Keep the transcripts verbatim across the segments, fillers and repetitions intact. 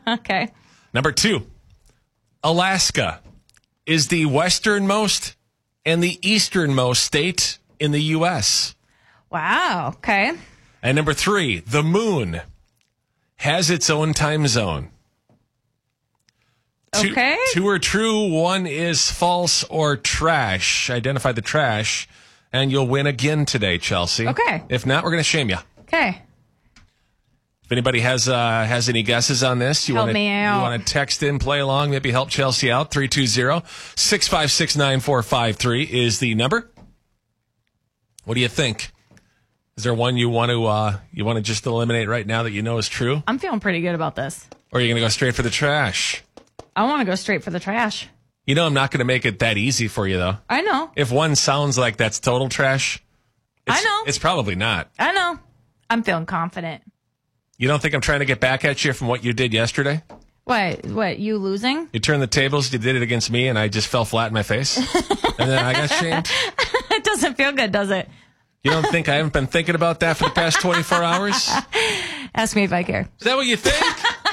Okay. Number two, Alaska is the westernmost and the easternmost state in the U S. Wow. Okay. And number three, the moon has its own time zone. Two, Okay. Two are true, one is false or trash. Identify the trash, and you'll win again today, Chelsea. Okay. If not, we're going to shame you. Okay. If anybody has uh, has any guesses on this, you Help want me out. you want to text in, play along, maybe help Chelsea out. three two zero, six five six, nine four five three is the number. What do you think? Is there one you want to uh, you want to just eliminate right now that you know is true? I'm feeling pretty good about this. Or are you going to go straight for the trash? I want to go straight for the trash. You know I'm not going to make it that easy for you, though. I know. If one sounds like that's total trash, it's, I know. it's probably not. I know. I'm feeling confident. You don't think I'm trying to get back at you from what you did yesterday? What? What? You losing? You turned the tables, you did it against me, and I just fell flat in my face? And then I got shamed? It doesn't feel good, does it? You don't think I haven't been thinking about that for the past twenty-four hours? Ask me if I care. Is that what you think?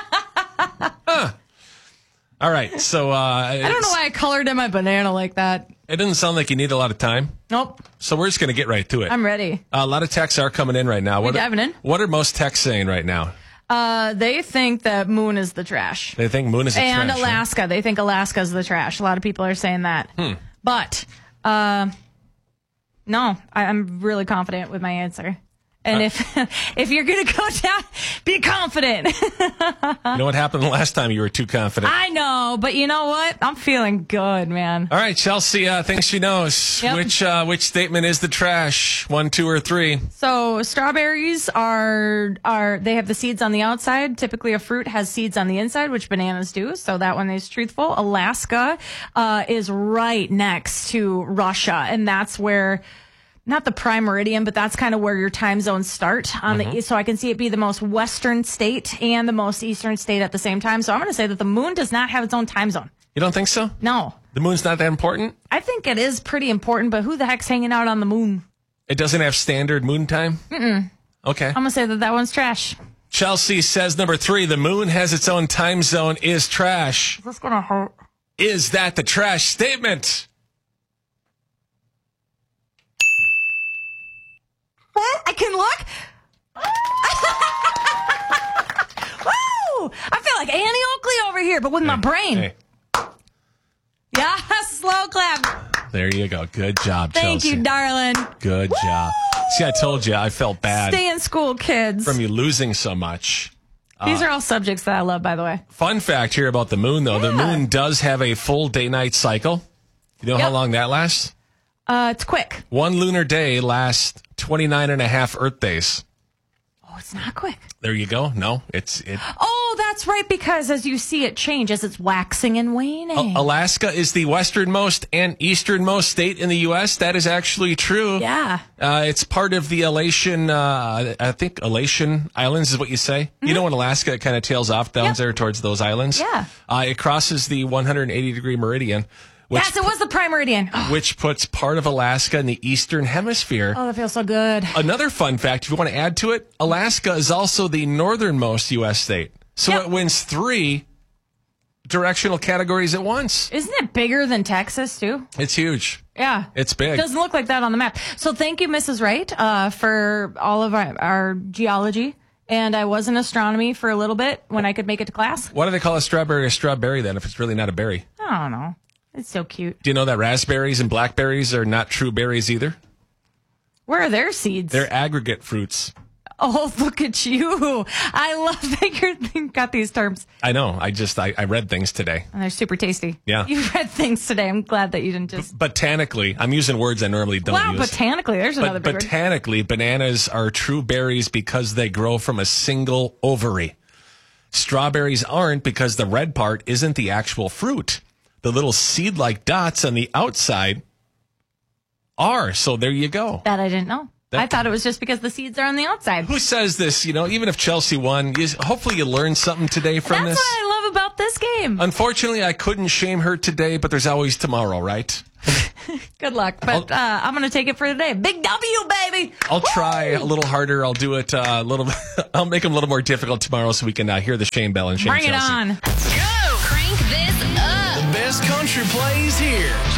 Huh. All right, so... Uh, I don't know why I colored in my banana like that. It doesn't sound like you need a lot of time. Nope. So we're just going to get right to it. I'm ready. Uh, a lot of texts are coming in right now. We What diving in? What are most texts saying right now? Uh, they think that moon is the trash. They think moon is a And trash. huh? Alaska. They think Alaska is the trash. A lot of people are saying that. Hmm. But, uh, no, I, I'm really confident with my answer. And Uh, if if you're going to go down, be confident. You know what happened the last time you were too confident? I know, but you know what? I'm feeling good, man. All right, Chelsea uh, thinks she knows. Yep. Which uh, which statement is the trash? One, two, or three? So strawberries are are they have the seeds on the outside. Typically, a fruit has seeds on the inside, which bananas do. So that one is truthful. Alaska uh, is right next to Russia, and that's where. Not the prime meridian, but that's kind of where your time zones start on Mm-hmm. the east. So I can see it be the most western state and the most eastern state at the same time. So I'm going to say that the moon does not have its own time zone. You don't think so? No. The moon's not that important? I think it is pretty important, but who the heck's hanging out on the moon? It doesn't have standard moon time? Mm-mm. Okay. I'm going to say that that one's trash. Chelsea says number three, the moon has its own time zone is trash. Is this going to hurt? Is that the trash statement? What? I can look? Woo! I feel like Annie Oakley over here, but with my brain. Hey, Yeah, slow clap. there you go. Good job, Thank Chelsea. you, darling. Good job. See, I told you I felt bad Stay in school, kids. from you losing so much. These are all subjects that I love, by the way. Fun fact here about the moon, though. The Yeah. moon does have a full day-night cycle. You know how Yep. long that lasts? Uh, it's quick. One lunar day lasts twenty-nine and a half Earth days. Oh, it's not quick. There you go. No, it's it. Oh, that's right, because as you see it change, as it's waxing and waning. Alaska is the westernmost and easternmost state in the U S. That is actually true. Yeah. Uh, it's part of the Aleutian, uh, I think Aleutian Islands is what you say. Mm-hmm. You know, in Alaska, it kind of tails off down Yep. there towards those islands. Yeah. Uh, it crosses the one hundred eighty degree meridian. Which, Yes, it was the prime meridian. Oh, which puts part of Alaska in the eastern hemisphere. oh, that feels so good. Another fun fact, if you want to add to it, Alaska is also the northernmost U S state. So Yep. it wins three directional categories at once. Isn't it bigger than Texas, too? It's huge. Yeah. It's big. It doesn't look like that on the map. So thank you, Missus Wright, uh, for all of our, our geology. And I was in astronomy for a little bit when I could make it to class. Why do they call a strawberry a strawberry then if it's really not a berry? I don't know. It's so cute. Do you know that raspberries and blackberries are not true berries either? Where are their seeds? They're aggregate fruits. Oh, look at you. I love that you're got these terms. I know. I just, I, I read things today. And they're super tasty. Yeah. You read things today. I'm glad that you didn't just... Botanically, I'm using words I normally don't Wow, use. botanically. There's another But big word. botanically, bananas are true berries because they grow from a single ovary. Strawberries aren't because the red part isn't the actual fruit. The little seed-like dots on the outside are. So there you go. That I didn't know. That- I thought it was just because the seeds are on the outside. Who says this? You know, even if Chelsea won, you, hopefully you learned something today from That's this. what I love about this game. Unfortunately, I couldn't shame her today, but there's always tomorrow, right? Good luck. But uh, I'm going to take it for today. Big W, baby. I'll try a little harder. I'll do it uh, a little. I'll make them a little more difficult tomorrow so we can uh, hear the Shane Bell and Shane Bring Chelsea. it on. Go! Crank this up! The best country plays here.